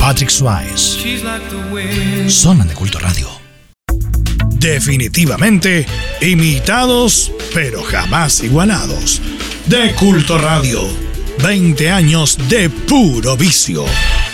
Patrick Swayze. Sonan de Culto Radio. Definitivamente imitados, pero jamás igualados. De Culto Radio. 20 años de puro vicio.